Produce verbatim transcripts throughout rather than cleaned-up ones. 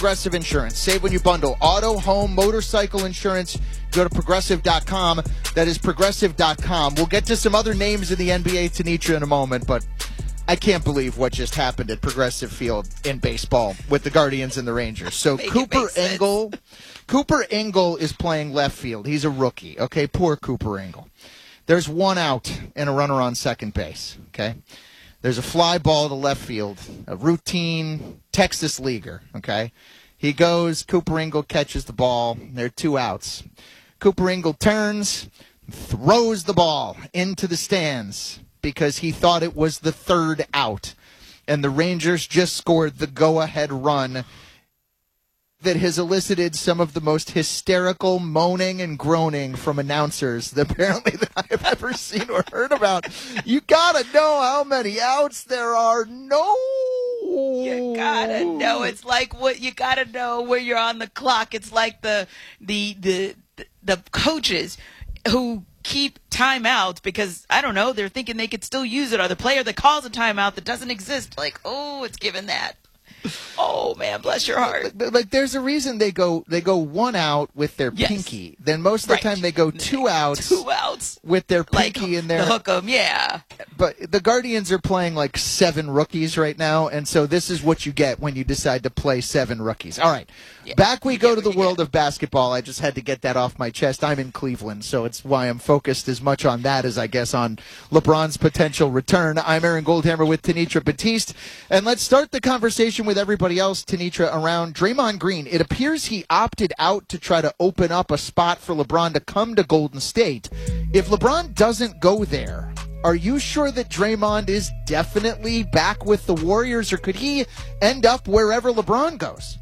Progressive Insurance. Save when you bundle auto, home, motorcycle insurance. Go to progressive dot com. That is progressive dot com. We'll get to some other names in the N B A, Tanitra, in a moment, but I can't believe what just happened at Progressive Field in baseball with the Guardians and the Rangers. So Cooper Engel, Cooper Engel is playing left field. He's a rookie, okay? Poor Cooper Engel. There's one out and a runner on second base, okay? There's a fly ball to left field, a routine Texas leaguer, okay? He goes, Cooper Engel catches the ball. There are two outs. Cooper Engel turns, throws the ball into the stands because he thought it was the third out. And the Rangers just scored the go-ahead run that has elicited some of the most hysterical moaning and groaning from announcers that apparently that I've ever seen or heard about. You gotta know how many outs there are. No. You gotta know. It's like what you gotta know when you're on the clock. It's like the the the the coaches who keep timeouts because, I don't know, they're thinking they could still use it, or the player that calls a timeout that doesn't exist, like, oh, it's given that. Oh, man, bless your heart. Like, like, there's a reason they go they go one out with their yes. pinky. Then most of the right. time they go two outs, two outs with their pinky like, in there. The hook 'em, yeah. But the Guardians are playing like seven rookies right now, and so this is what you get when you decide to play seven rookies. All right, yeah. Back we go to the world of basketball. I just had to get that off my chest. I'm in Cleveland, so it's why I'm focused as much on that as I guess on LeBron's potential return. I'm Aaron Goldhammer with Tanitra Batiste, and let's start the conversation with everybody else, Tanitra, around Draymond Green. It appears he opted out to try to open up a spot for LeBron to come to Golden State. If LeBron doesn't go there, are you sure that Draymond is definitely back with the Warriors, or could he end up wherever LeBron goes?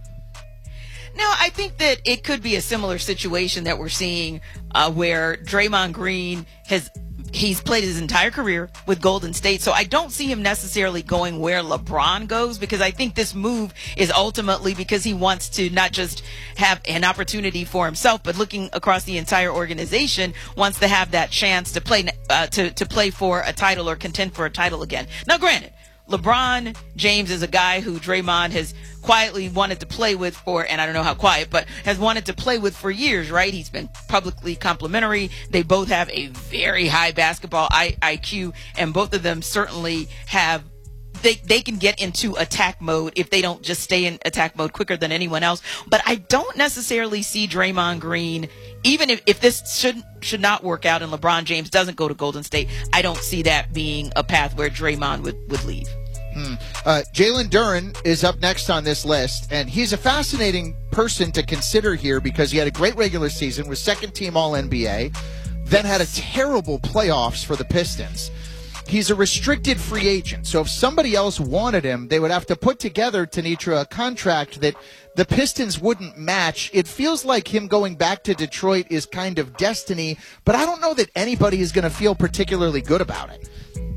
No, I think that it could be a similar situation that we're seeing uh, where Draymond Green has he's played his entire career with Golden State, so I don't see him necessarily going where LeBron goes, because I think this move is ultimately because he wants to not just have an opportunity for himself, but looking across the entire organization, wants to have that chance to play uh, to, to play for a title or contend for a title again. Now, granted, LeBron James is a guy who Draymond has quietly wanted to play with for, and I don't know how quiet, but has wanted to play with for years, right? He's been publicly complimentary. They both have a very high basketball I Q, and both of them certainly have They they can get into attack mode if they don't just stay in attack mode quicker than anyone else. But I don't necessarily see Draymond Green, even if, if this should should not work out and LeBron James doesn't go to Golden State, I don't see that being a path where Draymond would, would leave. Hmm. Uh, Jalen Duren is up next on this list, and he's a fascinating person to consider here because he had a great regular season, was second-team All N B A, then had a terrible playoffs for the Pistons. He's a restricted free agent, so if somebody else wanted him, they would have to put together, Tanitra, a contract that the Pistons wouldn't match. It feels like him going back to Detroit is kind of destiny, but I don't know that anybody is going to feel particularly good about it.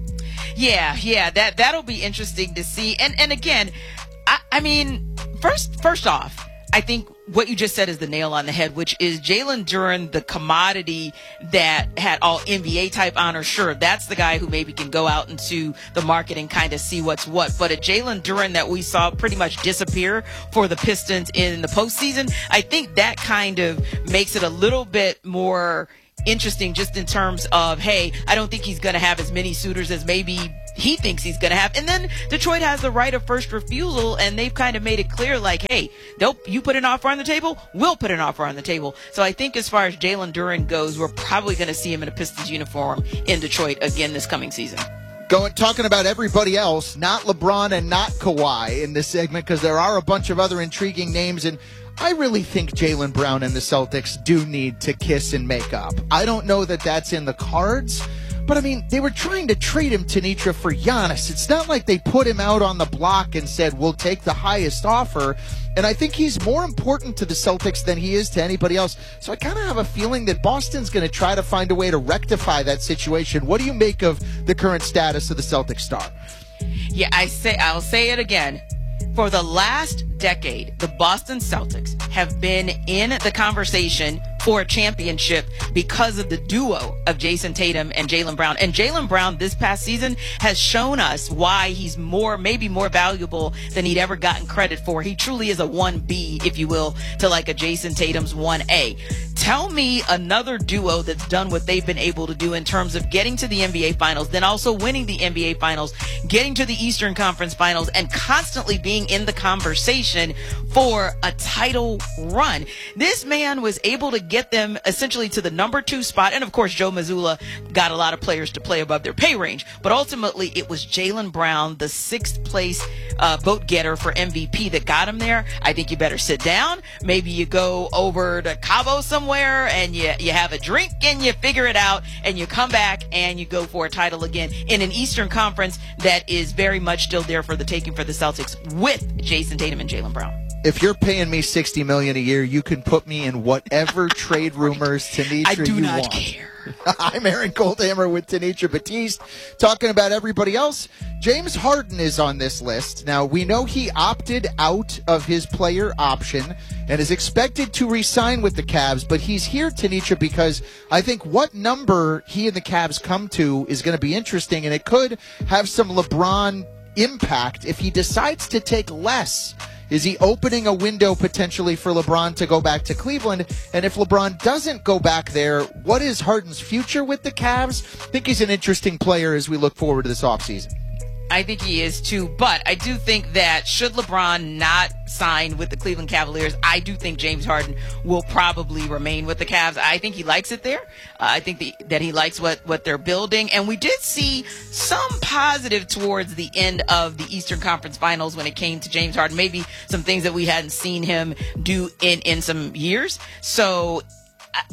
Yeah, yeah, that, that'll be interesting to see. And and again, I, I mean, first first off, I think what you just said is the nail on the head, which is Jalen Duren, the commodity that had all N B A type honors. Sure, that's the guy who maybe can go out into the market and kind of see what's what. But a Jalen Duren that we saw pretty much disappear for the Pistons in the postseason, I think that kind of makes it a little bit more interesting just in terms of, hey, I don't think he's going to have as many suitors as maybe he thinks he's going to have. And then Detroit has the right of first refusal, and they've kind of made it clear, like, hey, they'll, you put an offer on the table, we'll put an offer on the table. So I think as far as Jalen Duren goes, we're probably going to see him in a Pistons uniform in Detroit again this coming season. Going, talking about everybody else, not LeBron and not Kawhi in this segment, because there are a bunch of other intriguing names, and I really think Jaylen Brown and the Celtics do need to kiss and make up. I don't know that that's in the cards, but I mean, they were trying to trade him, Tanitra, for Giannis. It's not like they put him out on the block and said, we'll take the highest offer. And I think he's more important to the Celtics than he is to anybody else. So I kind of have a feeling that Boston's going to try to find a way to rectify that situation. What do you make of the current status of the Celtics star? Yeah, I say, I'll say it again. For the last decade, the Boston Celtics have been in the conversation for a championship because of the duo of Jason Tatum and Jaylen Brown. And Jaylen Brown this past season has shown us why he's more, maybe more valuable than he'd ever gotten credit for. He truly is a one B, if you will, to like a Jason Tatum's one A. Tell me another duo that's done what they've been able to do in terms of getting to the N B A Finals, then also winning the N B A Finals, getting to the Eastern Conference Finals, and constantly being in the conversation for a title run. This man was able to get them essentially to the number two spot. And of course, Joe Mazzulla got a lot of players to play above their pay range. But ultimately, it was Jaylen Brown, the sixth place uh, vote getter for M V P, that got him there. I think you better sit down. Maybe you go over to Cabo somewhere and you, you have a drink and you figure it out and you come back and you go for a title again in an Eastern Conference that is very much still there for the taking for the Celtics with Jason Tatum and Jaylen Brown. If you're paying me sixty million dollars a year, you can put me in whatever trade rumors, Tenitra, I do you not want. care. I'm Aaron Goldhammer with Tenitra Batiste, talking about everybody else. James Harden is on this list. Now, we know he opted out of his player option and is expected to re-sign with the Cavs, but he's here, Tenitra, because I think what number he and the Cavs come to is going to be interesting, and it could have some LeBron impact if he decides to take less. Is he opening a window potentially for LeBron to go back to Cleveland? And if LeBron doesn't go back there, what is Harden's future with the Cavs? I think he's an interesting player as we look forward to this offseason. I think he is too, but I do think that should LeBron not sign with the Cleveland Cavaliers, I do think James Harden will probably remain with the Cavs. I think he likes it there. Uh, I think the, that he likes what, what they're building. And we did see some positive towards the end of the Eastern Conference Finals when it came to James Harden. Maybe some things that we hadn't seen him do in, in some years. So I,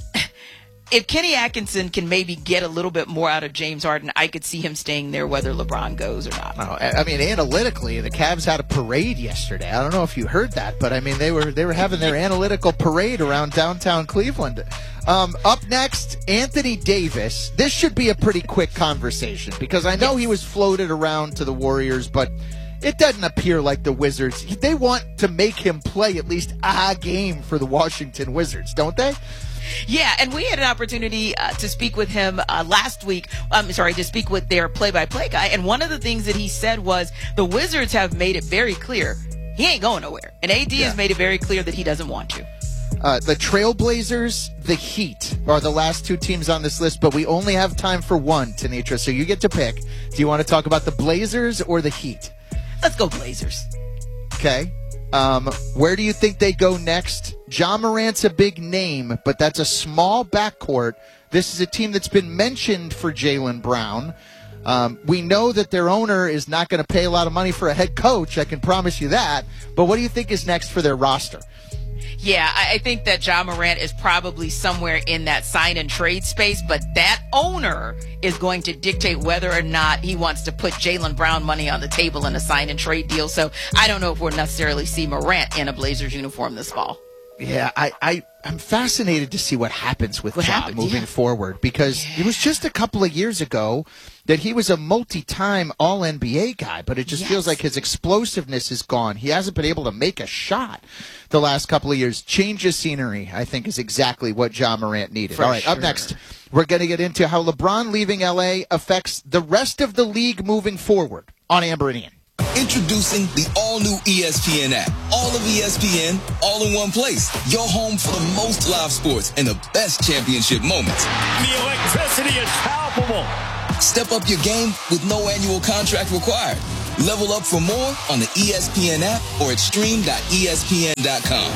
if Kenny Atkinson can maybe get a little bit more out of James Harden, I could see him staying there whether LeBron goes or not. Oh, I mean, analytically, the Cavs had a parade yesterday. I don't know if you heard that, but I mean, they were they were having their analytical parade around downtown Cleveland. Um, up next, Anthony Davis. This should be a pretty quick conversation because I know he was floated around to the Warriors, but it doesn't appear like the Wizards. They want to make him play at least a game for the Washington Wizards, don't they? Yeah, and we had an opportunity uh, to speak with him uh, last week. I'm sorry, to speak with their play-by-play guy. And one of the things that he said was the Wizards have made it very clear he ain't going nowhere. And A D yeah. has made it very clear that he doesn't want to. Uh, the Trailblazers, the Heat are the last two teams on this list, but we only have time for one, Tenitra, so you get to pick. Do you want to talk about the Blazers or the Heat? Let's go Blazers. Okay. Um, where do you think they go next? Ja Morant's a big name, but that's a small backcourt. This is a team that's been mentioned for Jaylen Brown. Um, we know that their owner is not going to pay a lot of money for a head coach. I can promise you that. But what do you think is next for their roster? Yeah, I think that Ja Morant is probably somewhere in that sign and trade space, but that owner is going to dictate whether or not he wants to put Jaylen Brown money on the table in a sign and trade deal. So I don't know if we'll necessarily see Morant in a Blazers uniform this fall. Yeah, I, I, I'm fascinated to see what happens with what Ja happens, moving yeah. forward because yeah. it was just a couple of years ago that he was a multi-time All N B A guy, but it just yes. feels like his explosiveness is gone. He hasn't been able to make a shot the last couple of years. Change of scenery, I think, is exactly what Ja Morant needed. For All right, sure. up next, we're going to get into how LeBron leaving L A affects the rest of the league moving forward on Amber and Ian. Introducing the all-new E S P N app. All of E S P N, all in one place. Your home for the most live sports and the best championship moments. The electricity is palpable. Step up your game with no annual contract required. Level up for more on the E S P N app or at stream dot E S P N dot com.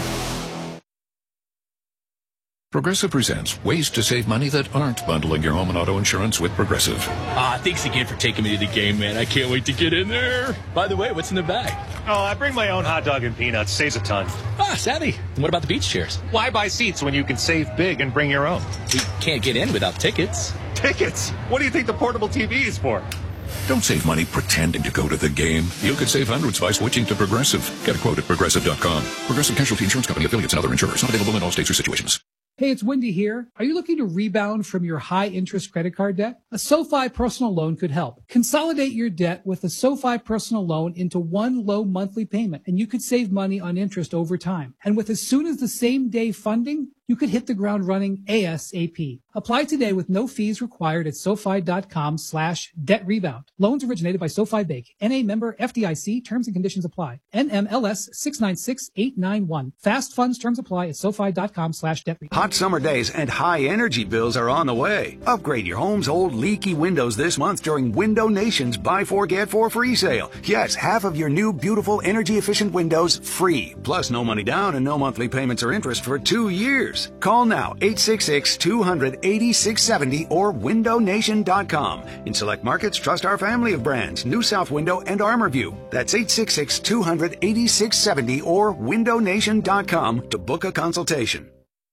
Progressive presents ways to save money that aren't bundling your home and auto insurance with Progressive. Ah, thanks again for taking me to the game, man. I can't wait to get in there. By the way, what's in the bag? Oh, I bring my own hot dog and peanuts. Saves a ton. Ah, savvy. And what about the beach chairs? Why buy seats when you can save big and bring your own? We can't get in without tickets. Tickets? What do you think the portable T V is for? Don't save money pretending to go to the game. You could save hundreds by switching to Progressive. Get a quote at Progressive dot com. Progressive Casualty Insurance Company, affiliates, and other insurers. Not available in all states or situations. Hey, it's Wendy here. Are you looking to rebound from your high-interest credit card debt? A SoFi personal loan could help. Consolidate your debt with a SoFi personal loan into one low monthly payment, and you could save money on interest over time. And with as soon as the same day funding, you could hit the ground running ASAP. Apply today with no fees required at SoFi.com slash debt rebound. Loans originated by SoFi Bank. N A member F D I C. Terms and conditions apply. N M L S six nine six eight nine one. Fast funds terms apply at SoFi.com slash debt rebound. Hot summer days and high energy bills are on the way. Upgrade your home's old leaky windows this month during Window Nation's Buy Four Get Four free sale. Yes, half of your new beautiful energy efficient windows free. Plus no money down and no monthly payments or interest for two years. Call now eight six six, two hundred, eighty-six seventy or window nation dot com. In select markets, trust our family of brands, New South Window and ArmorView. That's eight six six, two hundred, eighty-six seventy or window nation dot com to book a consultation.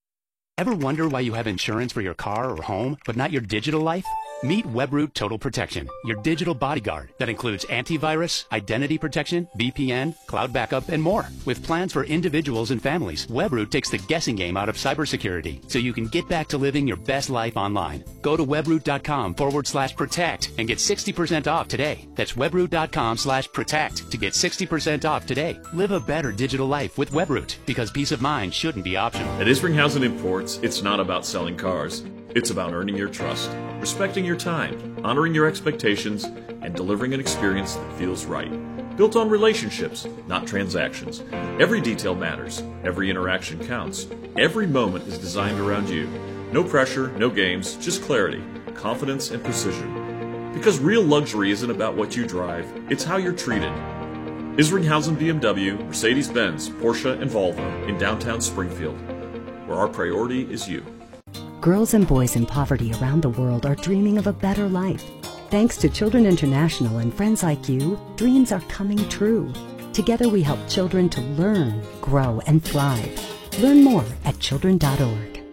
Ever wonder why you have insurance for your car or home, but not your digital life? Meet Webroot Total Protection, your digital bodyguard that includes antivirus, identity protection, V P N, cloud backup, and more. With plans for individuals and families, Webroot takes the guessing game out of cybersecurity so you can get back to living your best life online. Go to webroot.com forward slash protect and get sixty percent off today. That's webroot.com slash protect to get sixty percent off today. Live a better digital life with Webroot, because peace of mind shouldn't be optional. At Isringhausen Imports, it's not about selling cars. It's about earning your trust, respecting your time, honoring your expectations, and delivering an experience that feels right. Built on relationships, not transactions. Every detail matters. Every interaction counts. Every moment is designed around you. No pressure, no games, just clarity, confidence, and precision. Because real luxury isn't about what you drive, it's how you're treated. Isringhausen B M W, Mercedes-Benz, Porsche, and Volvo in downtown Springfield, where our priority is you. Girls and boys in poverty around the world are dreaming of a better life. Thanks to Children International and friends like you, dreams are coming true. Together we help children to learn, grow, and thrive. Learn more at children dot org.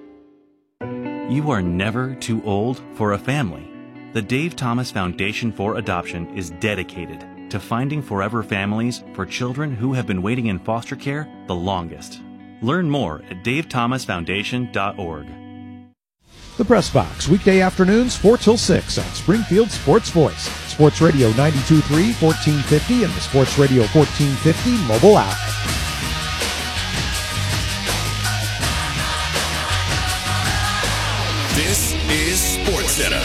You are never too old for a family. The Dave Thomas Foundation for Adoption is dedicated to finding forever families for children who have been waiting in foster care the longest. Learn more at dave thomas foundation dot org. The Press Box, weekday afternoons, four till six on Springfield Sports Voice. Sports Radio ninety-two point three, fourteen fifty, and the Sports Radio fourteen fifty mobile app. This is Sports Center.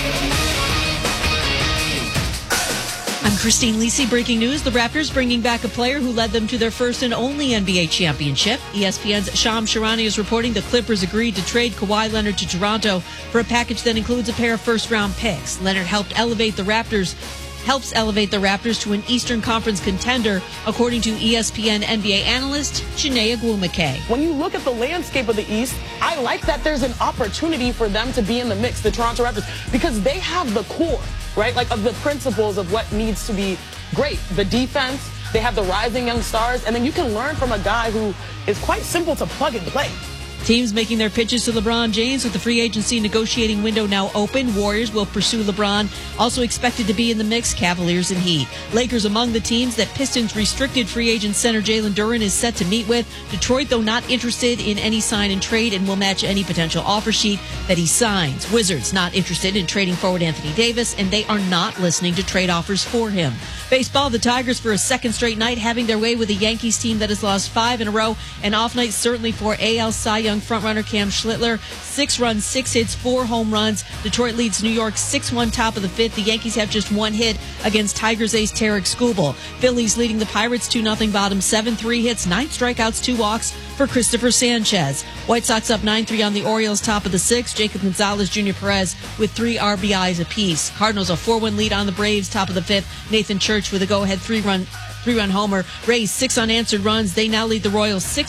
I'm Christine Lisi. Breaking news, the Raptors bringing back a player who led them to their first and only N B A championship. E S P N's Shams Charania is reporting the Clippers agreed to trade Kawhi Leonard to Toronto for a package that includes a pair of first-round picks. Leonard helped elevate the Raptors helps elevate the Raptors to an Eastern Conference contender, according to E S P N N B A analyst Chiney Ogwumike. When you look at the landscape of the East, I like that there's an opportunity for them to be in the mix, the Toronto Raptors, because they have the core, right, like of the principles of what needs to be great. The defense, they have the rising young stars, and then you can learn from a guy who is quite simple to plug and play. Teams making their pitches to LeBron James with the free agency negotiating window now open. Warriors will pursue LeBron. Also expected to be in the mix, Cavaliers and Heat. Lakers among the teams that Pistons restricted free agent center Jalen Duren is set to meet with. Detroit, though, not interested in any sign and trade and will match any potential offer sheet that he signs. Wizards not interested in trading forward Anthony Davis, and they are not listening to trade offers for him. Baseball, the Tigers for a second straight night having their way with a Yankees team that has lost five in a row. An off night certainly for A L Cy Young frontrunner Cam Schlittler. Six runs, six hits, four home runs. Detroit leads New York six one top of the fifth. The Yankees have just one hit against Tigers ace Tarek Skubal. Phillies leading the Pirates two nothing bottom seven, three hits, nine strikeouts, two walks for Christopher Sanchez. White Sox up nine three on the Orioles top of the sixth. Jacob Gonzalez, Junior Perez with three R B Is apiece. Cardinals a four one lead on the Braves top of the fifth. Nathan Church with a go-ahead three-run three-run homer. Rays six unanswered runs. They now lead the Royals six